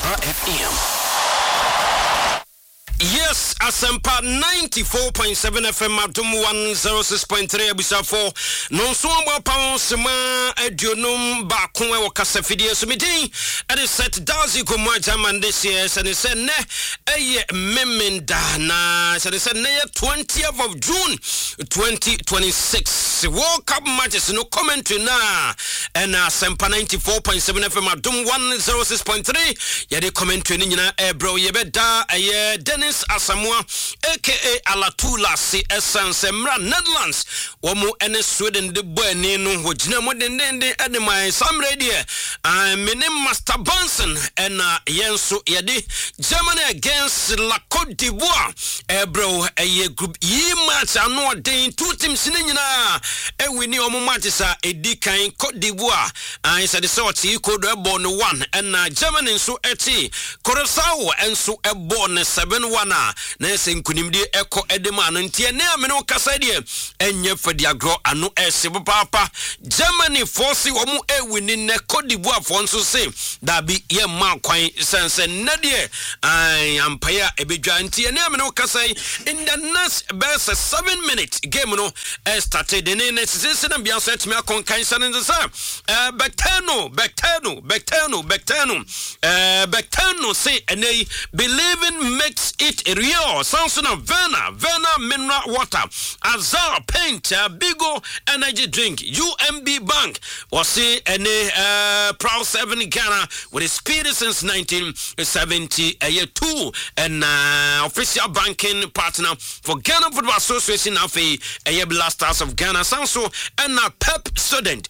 Asempa FM. Yes, Asempa 94.7 FM Adum 106.3 Abisafo. Non so amba pa sema adionum ba ko e wakasa fidie so medin and it set Dazi Goma German this year and it said ne eye memenda na so it said ne 20th of June 2026 World Cup matches no commentary na and Asempa 94.7 FM Adum 106.3 ya de commentary ni nyina bro ye beda aye Dennis Asamoah aka Alatula si essence Mra Netherlands womu ene Sweden de boani no hojina mo dendende ade my sam radio menem Master Bonson and yenso yede Germany against La Côte d'Ivoire bro a group yi match ano den two teams ni nyina wini omo matches a edi kan Côte d'Ivoire said the sort yi code born 1 and Germany nso eti Curaçao enso born 7-1 na se nkunimdi eko edema no ntie ne amene kasa de enye fadiagro ano ese papa Germany force omu ewini ne Côte d'Ivoire fonso se da bi ye ma kwan sense na de ampaya ebedwa ntie ne amene kasa in the next best 7 minutes game no started in the season and beyond set me akonkan sanin sa Bectano say ene believing makes it real. Samson of Verna mineral water, Azar paint, Bigo energy drink, UMB Bank was see any Proud 7 Ghana with a speed since 1972 and official banking partner for Ghana Football Association of a Blasters of Ghana. Samson and Pep Student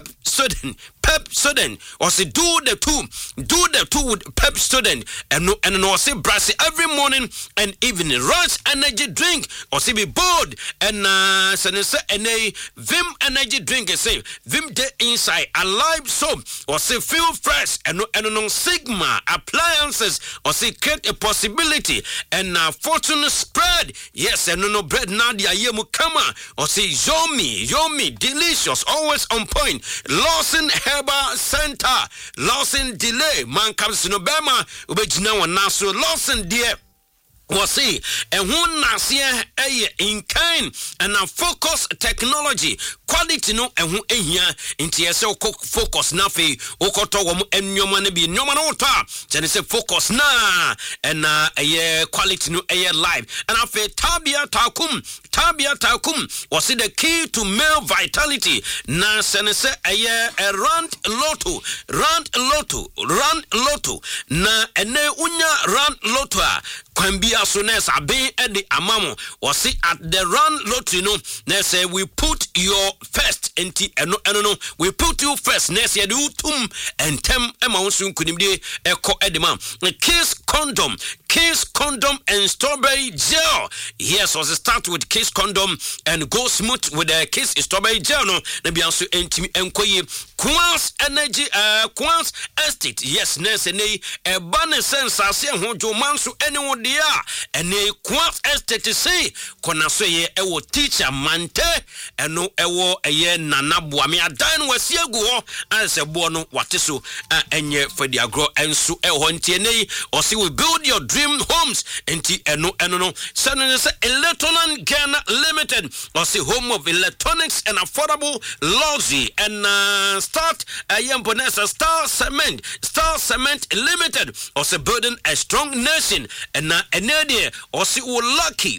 or say do the two with Pep Student and no say brassy every morning and evening rush energy drink or say be bold and say Vim energy drink say Vim de inside alive soap or say feel fresh and no Sigma appliances or say create a possibility and fortune spread yes and no bread nadia yemu kama or say yomi delicious always on point Lawson Herbal Center Lawson delay man comes no bema ubejina wana so Lawson dear was see and one nasia in kind and focus technology quality no and who ehia into yourself focus na fe okoto wo enwoma na bi enwoma no ta je say focus na and quality no live and afa tabia takum was the key to male vitality na sense rand lotto na ene unya rand lotto can be as soon as I be at the amamo or see at the run lottery no they say we put your first enti no we put you first next year do tum and tem amount soon could be echo edema Kiss condom and strawberry gel yes was start with Kiss condom and go smooth with the Kiss strawberry gel no na be also enti enkoye Quans energy Quans estate yes nese nei e ban sense ase ho dwoman so anyone dia ene Quans estate say kona so ye ewo teacher mante eno ewo eye nanaboa me adan wasi agu ho anse bo no wate so enye fadiagro enso eho ntie nei or see we build your dream homes enti eno no sene say Electronic Ghana Limited or see home of electronics and affordable luxury and start Yamponesa Star Cement Limited or say building a strong nation and enede or see lucky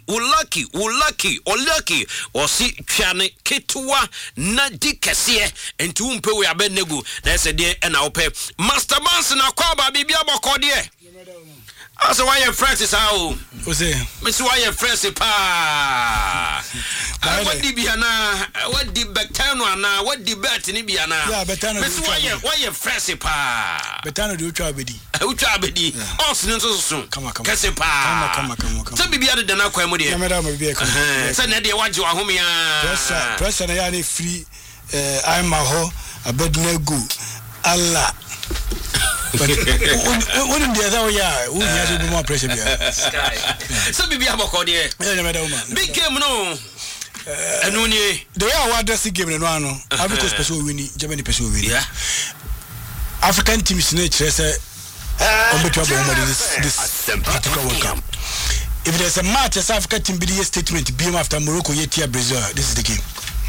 or see Chane Ketua Nadi Kessie and Tumpe we abenegu that's a day and I'll pay Master Banson Aquaba Bibia Bocodie. So why your friends is how? Miss why your friends is pa? What did Biana? What did Betano na? What did Betty Biana? Yeah, Betano. Miss why your friends is pa? Betano do Trabedi. Trabedi. Oh, soon. Come. Kasipa. Come. Some be other than a quamody. Madame will be a son. Nadia, what you are home here? Press and I am free. I'm a ho, a bed no good. Allah. But wouldn't the other way? Who has to be more pressure? Some be a book, dear. Big game, no. And when you the way I want to see game in one, I because person winning, Germany person winning. African teams nature say on between this particular World Cup. If there's a match, a South Africa team be a statement beam after Morocco yet Brazil. This is the game.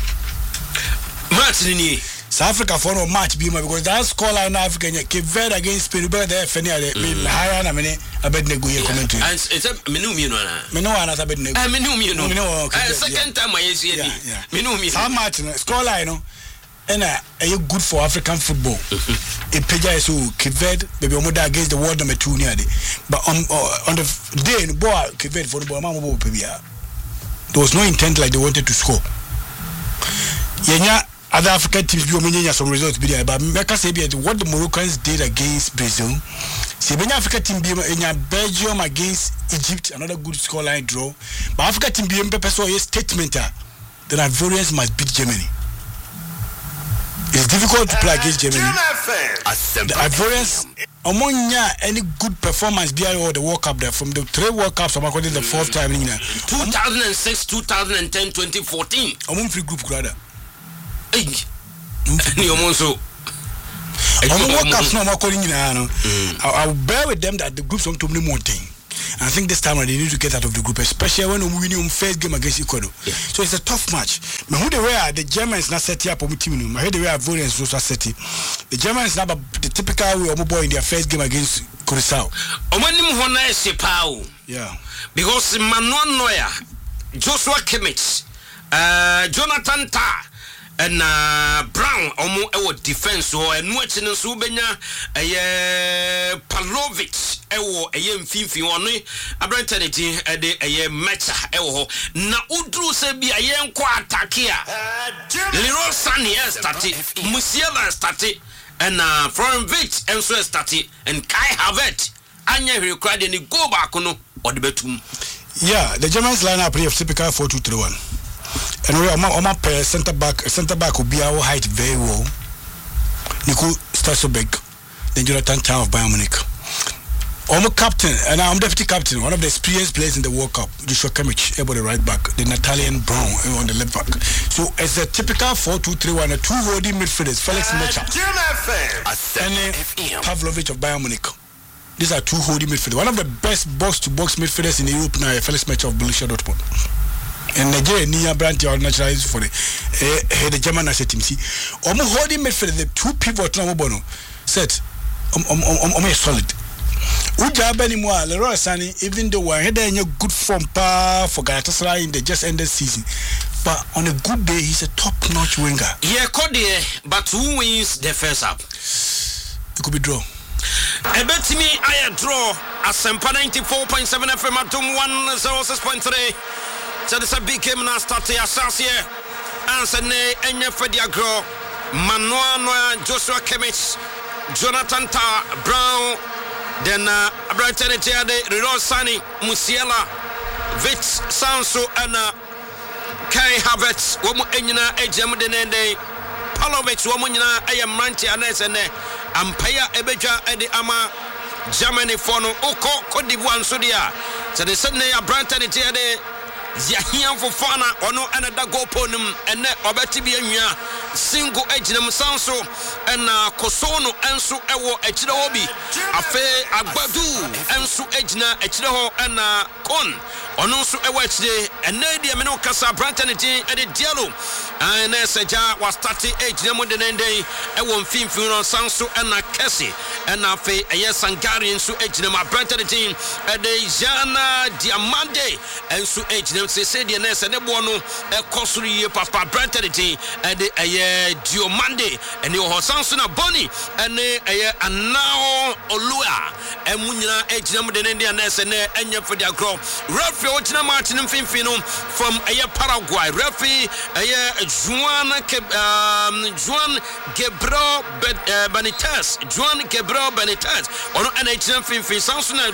Match in South Africa for no match beam because that scoreline in Africa Cape Verde against Peru better there for near the higher and I bet nego here commentary. It's a minimum. I bet nego. Minimum. Second time I see it. Minimum. How much scoreline? And are good for African football? A Peja is who Cape Verde, maybe Omoda against the world number 2 near the. But on the day in boy Cape Verde for the ball, Mamma Pebia. There was no intent like they wanted to score. Yenya. Other African teams be winning some results be there, but Mecca say what the Moroccans did against Brazil. See, when Africa team be in Belgium against Egypt, another good scoreline draw. But Africa team be in so a statement that Ivorians must beat Germany. It's difficult to play against Germany. The Ivorians, among any good performance behind the World Cup there from the 3 World Cups, I'm according the 4th time in 2006, 2010, 2014. Among free group rather. I'll bear with them that the groups don't do more thing. I think this time they need to get out of the group, especially when we win first game against Ecuador. Yeah. So it's a tough match. But who they were, the Germans not set up on team. I heard they were Ivorians also set. The Germans now the typical way boy in their first game against Curacao. Yeah. Because Manuel Neuer, Joshua Kimmich, Jonathan Tah, and Brown omo defense so and watching so benya Pavlovic ewo mfimfi ono abrantaneti de mecha ewo na udru se bia yenko atake a Leroy Sané start Musiala start and Florentvic enso start and Kai Havertz anya required any go back no or the betum. Yeah, the Germans lineup play of typical 4-2-3-1. And we are pair center back will be our height very well. Nico Stassobek, then Jonathan Tah of Bayern Munich. I'm captain and I'm deputy captain, one of the experienced players in the World Cup, Joshua Kimmich, about the right back, the Italian Brown on the left back. So it's a typical 4-2-3-1, a 2 holding midfielders, Felix Mecha and Pavlovic of Bayern Munich. These are 2 holding midfielders. One of the best box-to-box midfielders in Europe now, Felix Mecha of Borussia Dortmund. And Nigeria near Brandt are naturalized for the German national team. See, holding midfield the 2 pivot now bono set solid. Uja anymore Leroy Sané, even though we're in a good form for Galatasaray in the just ended season, but on a good day he's a top-notch winger. Yeah, but who wins the first half? It could be draw. I bet me I draw a Sempa 94.7 FM at 106.3. So this a big game now start to assess here. Answer ne enya fedia grow. Manuel Joshua Kimmich, Jonathan Tah, Brown, then Brighton de Leroy Sané, Musiala, Vitz, Sanso, and Kai Havertz. Womu enyina ejam de nende. Pavlovic womu nyina ayam ranchi anes ene. Ampaya ebeja edi ama Germany fono oko Cote d'Ivoire nsodia. So the Sydney Brighton de Yahian for Fana or no another go ponum and net obeti be a single ejinam sanso and Kosono ensu ewo echidobi afe agbadu ensu ejina echido and kon ononsu ewo echide and nadia meno kasa brantanity and the dialo and seja was started ejinam de nende ewo mfimfi no sanso and kesi and afe sangari ensu ejinam brantanity and the jana diamande ensu ejinam se said the nurse and the bono a costly papa brantanity and the Diomande and your Sansona Bonnie and now Olua and Munya Ejam the Indian nurse and Enya for their grow. Referee Ochina Martin and Finfino from Paraguay. Referee Juan Gebro Benitez. Juan Gebro Benitez. On an Ejam Finfin Sansona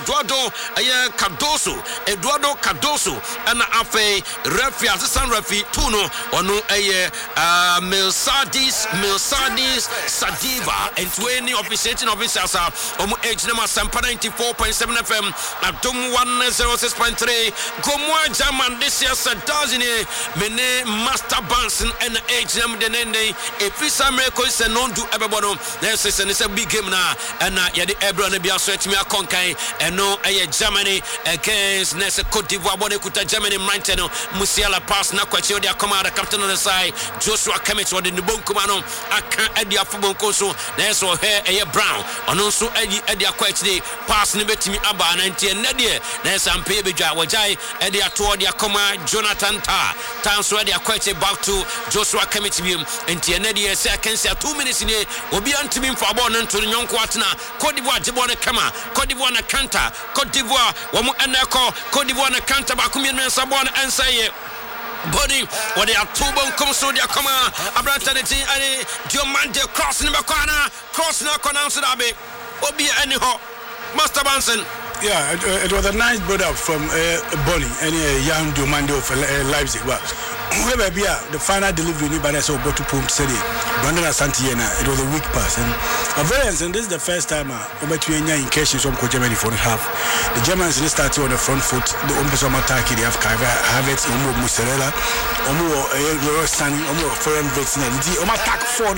Eduardo Cardoso and Afe referee assistant referee Tuno on Mills Milsadis Sadiva and 20 officiating officers are age number 94.7 FM Adum 106.3 Gomwa German this year Sadazine Mene Master Banson and age number the name Efisa Miracle is a non do everybody there's a big game now and Yadi Ebron and Biaswet me a conkai and no Germany against Nessa Cote d'Ivoire Bonekuta Germany Manteno Musiala pass na kwachi dia come out the captain on the side Joshua Kimmich or the Nubonkumano aka Edia football koso na so hair brown ono so Edia kwachi pass ni betimi aba 90 na de na sampe bedwa wajai Edia to dia come Jonathan Tan so Edia kwachi back to Joshua Kimmich bim enti na de say can say 2 minutes ni obi antimi for ball no to nyonko atena Cote d'Ivoire jebo na kama Cote d'Ivoire na counter Cote d'Ivoire womu enako Cote d'Ivoire na counter ba kumi no sabon ansaye body what they are two bone come so they come abrantanity and Diomande cross in the corner cross na corner so that be obi anyhow Master Banson. Yeah, it was a nice build up from Bonnie and young Diomande of Leipzig. But the final delivery by the so to Pump City, Brandon Santiana, it was a weak pass. And a variance, and this is the first time in cases from Germany for the half. The Germans started on the front foot, the Umbasam attack, they have Havertz, Musarella, standing, foreign vets, the attack for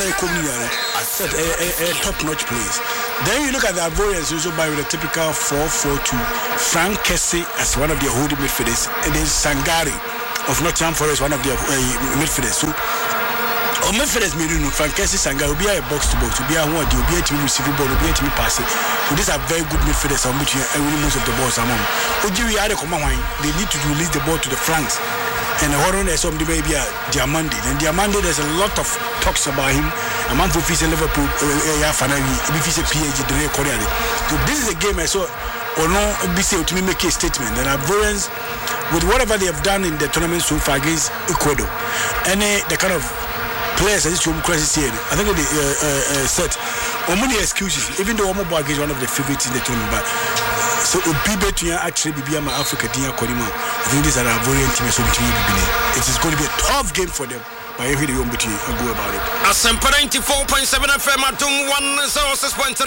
a top notch place. Then you look at the variance also by the typical 4-4-2, Frank Kessie as one of the holding midfielders, and then Sangari of Nottingham Forest, one of the midfielders. So, on midfielders, Frank Kessie Sangari will be a box to box, will be a one, will be a team receiving ball, will be a team passing. So these are very good midfielders on which most of the balls are on. Oji had a command line, they need to release the ball to the flanks. And the horror is some maybe a Diamande. And Diamande, there's a lot of talks about him. A man for Fisa Liverpool, if he's a PhD, Korea. So this is a game I saw. Or no, BC to me make a statement that Ivorians, with whatever they have done in the tournament so far against Ecuador, and the kind of players that you crisis here, I think they said, many excuses, even though Omo Boag is one of the favorites in the tournament. But so Obibe to actually be my Africa Dia Kodima. I think these are Ivorian teams so it is going to be a tough game for them. But every day I'll go about it. Asempa 94.7 FM Adum 106.3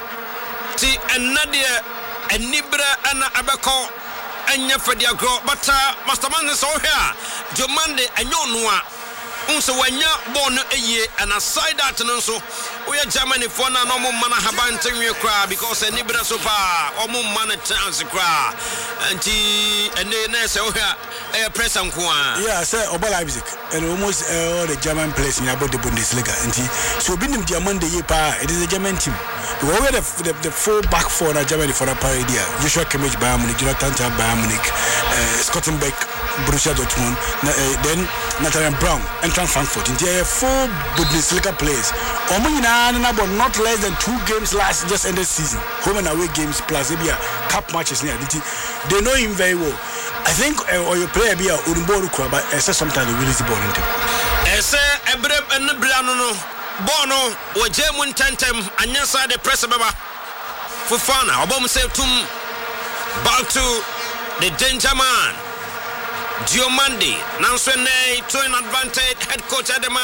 T and Nadia and Nibra and Abako and Yafadia Grow, but Master Man is all here. Diomande and Yonua. So when you're born a year and aside that, and also we are Germany for no more man haban to you cry because a Nibra so far, or more man a chance to cry. And then so here a press and quan. Yeah, I said Oba Leipzig and almost all the German players in about the Bundesliga. And so being them Diamande Yepa, it is a German team. We were the full back for Germany for a idea. Joshua Kimmich, Bayern Munich, Jonathan Tah, Bayern Munich, Scottenbeck, Borussia Dortmund, then Nathan Brown, and Frankfurt. In the four Bundesliga players. But not less than 2 games just ended season. Home and away games plus maybe cup matches near. They know him very well. I think or your player be a Urumbo Rukra, but I say sometimes they release the ball into. I say Ebreb and Brano Bono or German Tentem and Yasa the press baba Fufana. Obama say back to the danger man. Diomande, Nanswene, to an advantage, head coach Adema,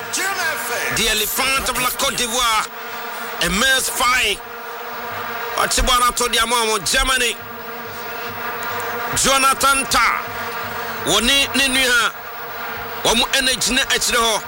the elephant of La Cote d'Ivoire, a Mers Fai, Achibana to the Amamo, Germany, Jonathan Tah, Woni Ninuha, Wamu Energy Etro,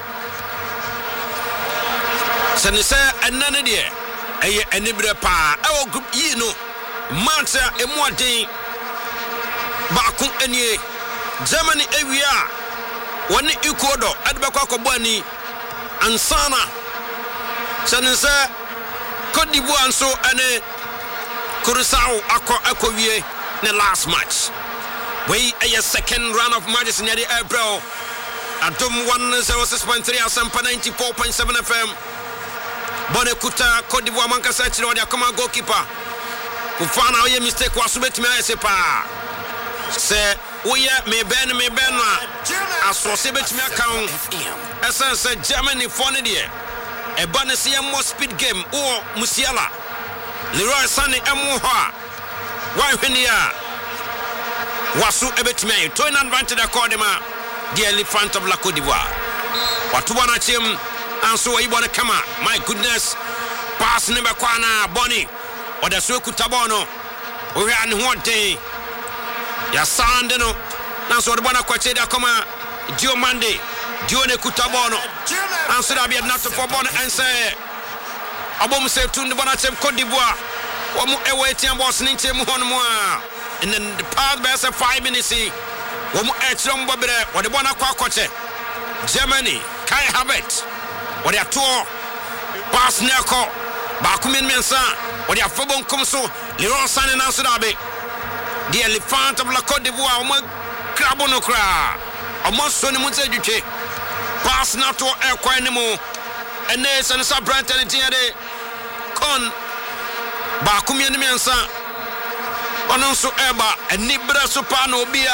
Sanisa, and Nanadia, a Nibra Pa, our group, you know, Manta, Emwadi, Baku Enye. Germany area one Ecuador adbako bani ansana sanisa Cote d'Ivoire so ane Curaçao akwa the last match we a second round of matches in the April Adum 106.3 Asempa 94.7 FM Bonekuta Cote d'Ivoire mankasa chiro dia kama goalkeeper ufana oye mistake wasubetimi ayesepa se we me ben asose betimi account essence Germany for ne de e ba ne se mo speed game o Musiala Leroy Sané emo ho a wa hwenia wasu ebetimi to an advantage according the elephant of La Cote d'Ivoire watu bwana chim anso yi bwana kama my goodness pass number kwana Bonnie oda so kutabono owe an hote ya sande no nanso de bwana kwache da kama Dio Mande Dio ne kutabono anso da bia not for bon and say abom se tunde bwana chem Cote d'Ivoire omo ewe tiam boss ni chem hono mo and then the past best 5 minutes omo etrom bobre o de bwana kwa kwache Germany Kai Havertz what they tour pass neko ba kumen mensa what they fobon kom so Leroy Sané na so dabe the elephant of la Côte d'Ivoire omo krabo no kra omo so ni munse dwetwe pass na to e kwan ni mo ene se sa Brighton tiade kon ba kumen mensa ono so eba eni bra so pa no bia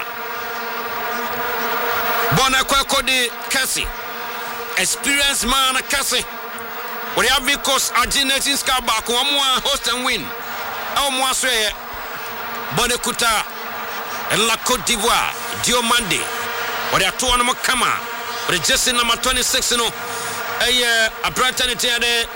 bona kwa kodi Kessie experienced man Kessie we have because Argentine ska back one more host and win au moi so bona kuta la Côte d'Ivoire Dio Mande we are two on mo kama we just in number 26 no a Brighton tiade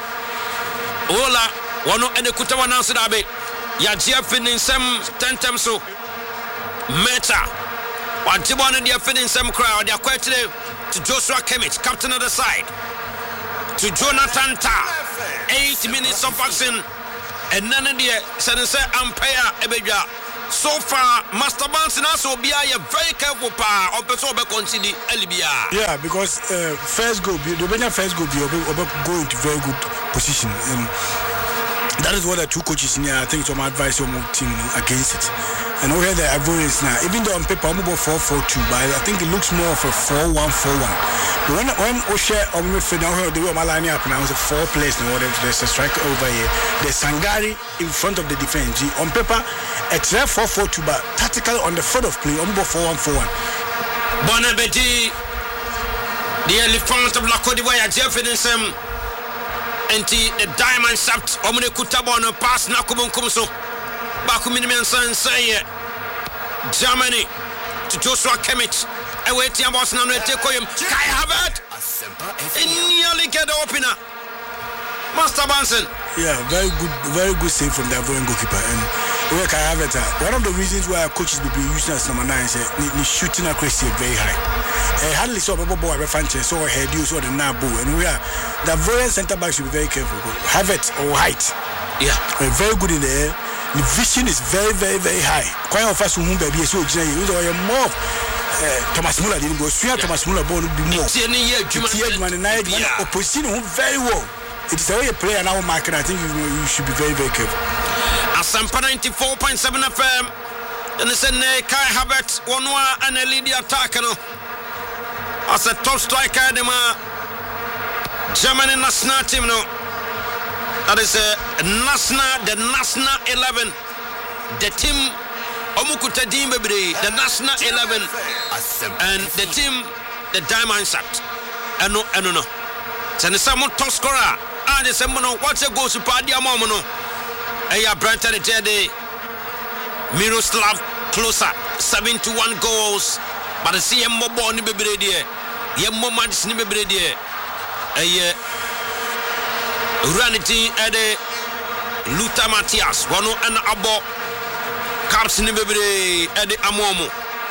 ola wono ene kuta wana so dabe ya GF in some 10 times so meta Wantibon and the finishing some crowd, they are quite today to Joshua Kimmich, captain of the side, to Jonathan Tah, 8 minutes of action, and none of the Sense umpire Ebeja. So far, Master Banson also be a very careful power of the Sober consider Elibia. Yeah, because first goal, the first goal, go into very good position. That is what the two coaches in here, I think, some advice on my team against it. And we have the Ivorians now, even though on paper I'm about 4-4-2, but I think it looks more of a 4-1-4-1. But when O'Shea or midfield now the way my line up now is a 4 players now, there's a striker over here. There's Sangare in front of the defense. On paper, it's 4-4-2, but tactical on the front of play, I'm about 4-1-4-1. Bonabedi, the elephant of La Côte d'Ivoire, Jeff Finney, and the diamond shaft, Omne Kutabono pass Nakumon Kumso. Bakuminsan say Germany to Joshua Kimmich. I wait here, boss. Now, take him. Kai Havertz. Nearly get the opener. Master Banson. Yeah, very good save from the Ivorian goalkeeper. And where Kai Havertz, one of the reasons why our coaches will be using as number 9 is the shooting accuracy very high. Hardly saw a boy a fan so I head you saw the Nabu. And we are the Ivorian centre back should be very careful. Havertz or height. Yeah, very good in the air. The vision is very high. Quite often, baby, so more Thomas Muller didn't go. Thomas Muller born be more. Opposition very well. It is a way player now market. I think you should be very careful. Asampa 94.7 FM. And it's Kai Havertz, Onwa and a lead attack. As a top striker, the Germany national team. That is the national 11. The team Omukuta Dimbebre, the national 11, and the team the diamond shaft. And no. Send someone top scorer. And the Semono, what's a goal to Padia Momono? Aya Brighton Jede Miroslav Klose, 71 goals. But the CM Mobo Nibebre, Yemo Madis Nibebre, Ranity Ede Luther Matthias, Wano and Abo Caps Nibebre Ede Amomo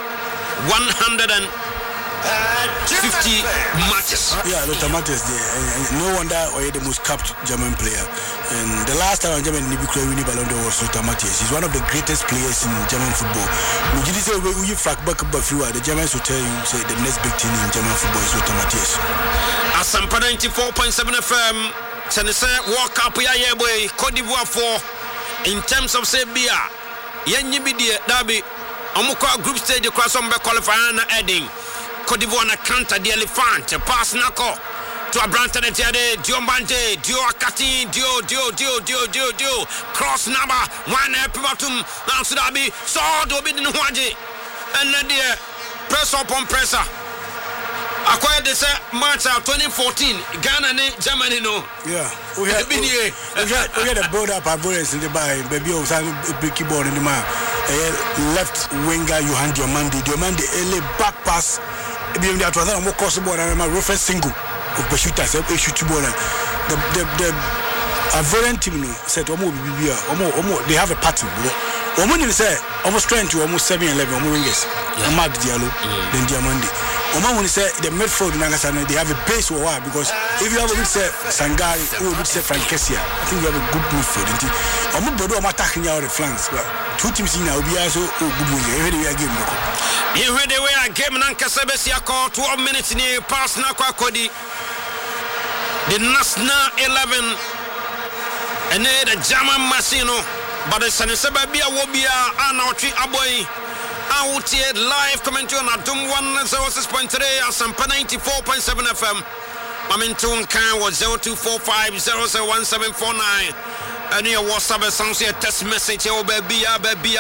150 matches. Yeah, Luther Matthias there. No wonder or the most capped German player. And the last time German Nibiku winning Ballon d'Or was Luther Matthias. He's one of the greatest players in German football. Would you say you fact back the Germans will tell you say the next big thing in German football is Luther Matthias. Asampa 94.7 FM. Senese World Cup ya boy Cote d'Ivoire for in terms of say beer yenyi bi de dabi omukwa group stage cross on be qualify na heading Cote d'Ivoire na counter the elephant pass nako to Abrante de Dio Mande Dio Akati Dio cross number 1 Pimatum na so dabi so do bi no hoaje and the press upon presser acquired this match 2014 Ghana and Germany no. Yeah, we had a build up our boys in the by baby of big keyboard in the man left winger Johan Diomande early back pass be in the other more possible and my reference single of the shooters, a shoot ball. The Ivorian team said, they have a pattern. Omo say almost trying to almost 7-11 Omo wingers. Amad Diallo, then Diamandi. Omo when say the midfield in Nagasana, they have a base or why? Because if you have a bit say Sangari, who would say Frankesia, I think you have a good midfield. Omo Bodo am attacking out the flanks. But two teams in now be also good wing. Every day game. Every day we are game Nankasabesia call 12 minutes in a pass Nakwa Kodi. The Nasna 11 and then the German Masino. But the Sanisaba Bia Wobia Anauchi Aboy out here live commentary on Adum 106.3 Asampa 94.7 FM. Mamintun Kan was 0245001749. And your WhatsApp sounds here text message oh babia.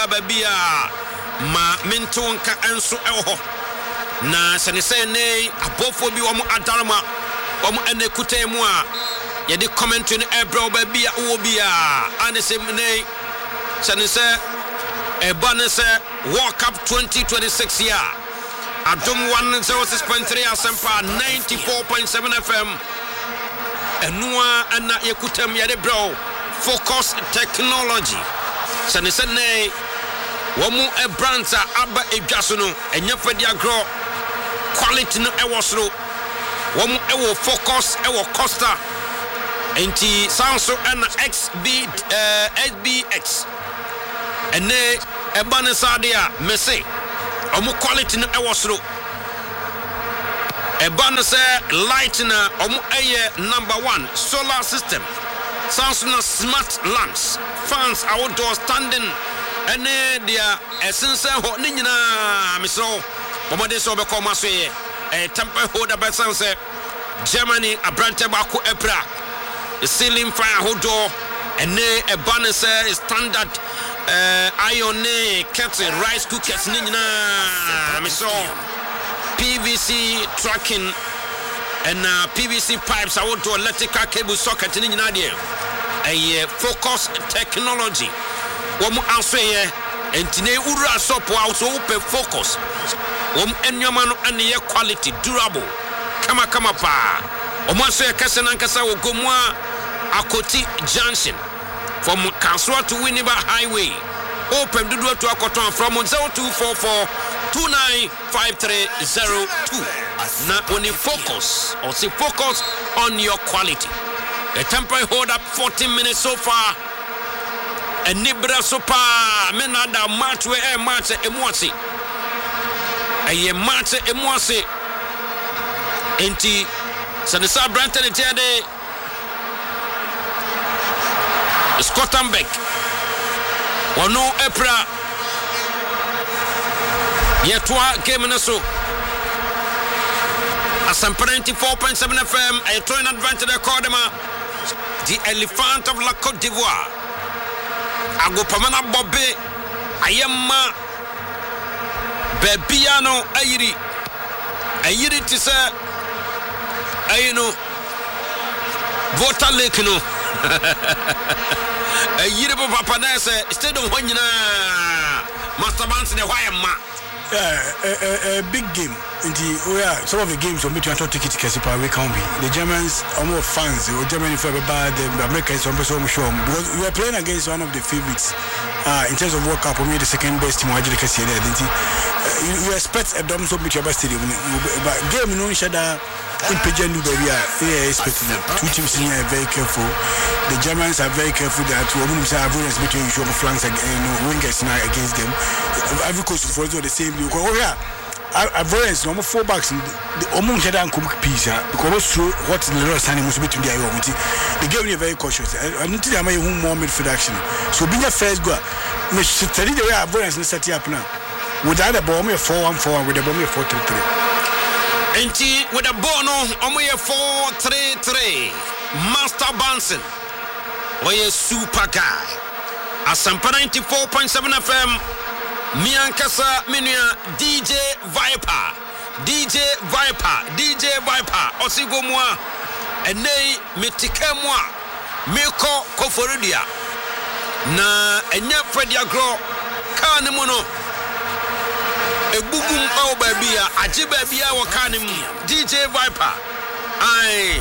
Ma Mintun Ka Enso Eho. Na Sanise ne Abofo bi wamu Adarama wamu ene kute mua. Yedi commentary ne ebro babia Wobia Anise ne Sanise Ebanese World Cup 2026 year. Adum 106.3 Asempa 94.7 FM. Enua ana yekutem yede bro. Focus technology. Sanise ne wamu ebranta aba edwasono enya fadi agro quality no ewosro. Wamu ewo focus ewo Costa. Enti Sanso ana XBX. Ene ebane sadia mese omu quality no ewosro ebane se light na omu eye number 1 solar system Samsung smart lamps fans outdoor standing ene dia essence ho ni nyina misro bomode so be koma so ye temper holder be sense Germany abrante bako epra ceiling fan outdoor ene ebane se standard iron kettle rice cookers nina miso PVC tracking and PVC pipes I want to electrical cable socket nina there a focus technology womu answer here entine ura sopo also open focus wom enyoma no ane ye quality durable kama pa omo so ye kase nankasa wo gomwa Akoti Junction from Kanswa to Winneba Highway. Open the door to Akoton from 0244295302. Now when you focus on your quality. The temporary hold up 14 minutes so far. And Nibra Sopa Menada match where match emwasi. A match emwasi. Enti Sanisa Branton Tiade Scottenbeck Wano Epra Yetwa game naso Asampa 94.7 FM a throwing advantage the Cordema the Elephant of La Côte d'Ivoire Agopamana Bobbe Ayema Bebiano Ayiri tisa Ayino Vota Lake no a year of Papa Nasa, stadium when you Master Manson, a big game. Indeed, some of the games on which I thought ticket Kasipa, we can't be. The Germans are more fans, the Germany for bad, the Americans on Person Show. Because we are playing against one of the favorites in terms of World Cup, we made the second best team. You expect a dumb so much of a stadium, but game no shada. In Pigeon, expecting two teams are very careful. The Germans are very careful that women say avoidance between show flanks and wingers against them. Every coach for the same. Oh yeah, avoidance no more 4 backs. The Omung Shada and Kumuk piece because through what the Lord standing must be to the IOMT. The game is very cautious. I need to have my own more midfield action. So being a first goal, we should study the way avoidance is set up now. Without a bomb, 4-1-4 with a bomb 4-3-3. Enti with a bono omoye 4-3-3 Master Banson oye super guy Asampa 94.7 FM Miankasa Minia DJ Viper Osigomwa Enei Mitikemwa Miko Koforidia Na Enya Fredi Agro Kanemono ebugum o baby a agye baby a wakanim DJ Viper ai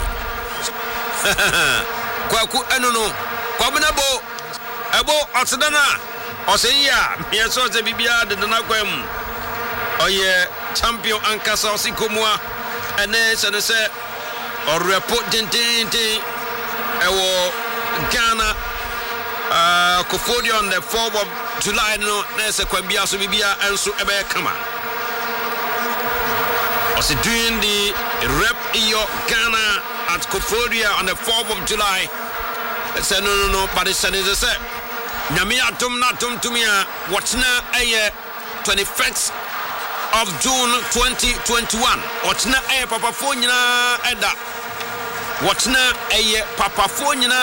kwaku enono kwabnabo ebo otsedana oseya yeso ze bibia de na kwam oye champion ankasa osikomua ene se orepo tintintin ewo Ghana Kofodio on the 4th of July no nese kwambia so bibia enso ebe kama also doing the rep iyo Ghana at Kofodia on the 4th of July. Say no but it's say nyame atom na atom tumia watchna aye 21st of June 2021 watchna aye papa fo nyina eda watchna aye papa fo nyina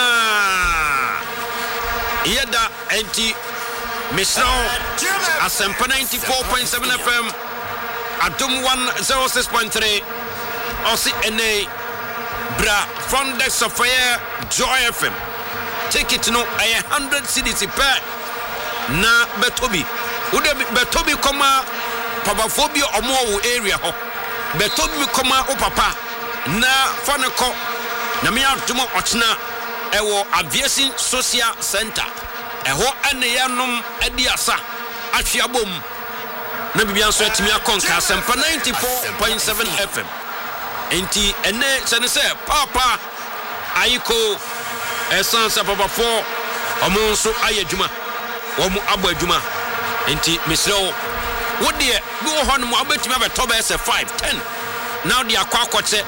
yeda enti Misno Asempa 94.7 FM Adum 106.3 Osi NA Bra Fondex of Fire Joy FM. Take it no 100 CDC per na Betobi. Ude Betobi koma papaphobia omo area ho. Betobi koma o papa na faneko na me atumo ochna ewo Aviation Social Center. Eho ene yanom ediasa ahweabom na bibia so atimi akonka Asempa 94.7 FM. Enti ene senese papa ayiko esansa papa fo omo nso ayadwuma omo abo adwuma enti misro wo de bi wo hono mo abetimi abeto be se 5 10 now they are kwakoche